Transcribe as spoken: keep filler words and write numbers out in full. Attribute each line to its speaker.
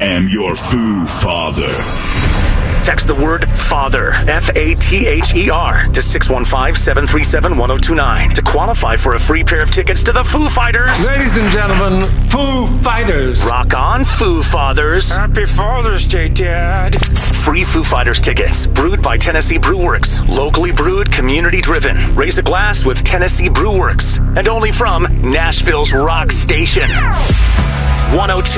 Speaker 1: am your Foo Father.
Speaker 2: Text the word FATHER, F A T H E R, to six one five, seven three seven, one zero two nine to qualify for a free pair of tickets to the Foo Fighters.
Speaker 3: Ladies and gentlemen, Foo Fighters.
Speaker 2: Rock on, Foo Fathers.
Speaker 4: Happy Father's Day, Dad.
Speaker 2: Free Foo Fighters tickets, brewed by Tennessee Brew Works. Locally brewed, community driven. Raise a glass with Tennessee Brew Works. And only from Nashville's Rock Station. one oh two